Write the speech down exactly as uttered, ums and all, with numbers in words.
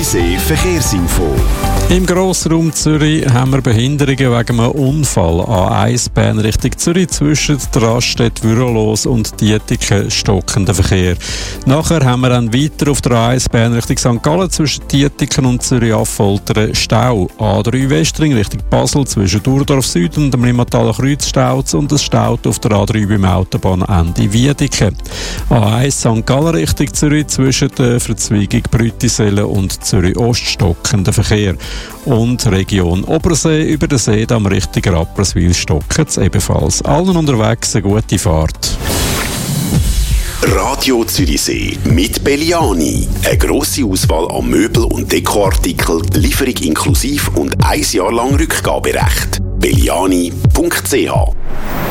Zürichsee Verkehrsinfo. Im Grossraum Zürich haben wir Behinderungen wegen einem Unfall. A eins Bern Richtung Zürich zwischen der Raststätte Würolos und Dietiken stockender Verkehr. Nachher haben wir dann weiter auf der A eins Bern Richtung Sankt Gallen zwischen Dietiken und Zürich-Affoltern Stau. A drei Westring Richtung Basel zwischen Durdorf Süd und dem Limmathaler Kreuz staut und es staut auf der A drei beim Autobahnende Wiedeken. A eins Sankt Gallen Richtung Zürich zwischen der Verzweigung Brütisellen und Zürich-Ost stockender Verkehr. Und Region Obersee über den See am richtigen Rapperswil stocken es ebenfalls. Allen unterwegs eine gute Fahrt. Radio Zürichsee mit Belliani. Eine grosse Auswahl an Möbel- und Dekoartikeln, Lieferung inklusiv und ein Jahr lang Rückgaberecht. belliani punkt c h